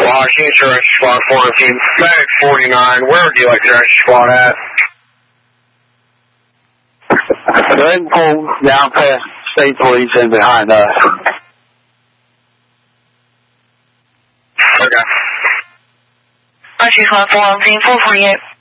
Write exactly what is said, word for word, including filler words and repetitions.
Washington Rescue Squad four fifteen, Medic forty-nine, where would you like the Rescue Squad at? Go ahead and pull down past State Police in behind us. Okay. Rescue Squad four fifteen, four forty-eight.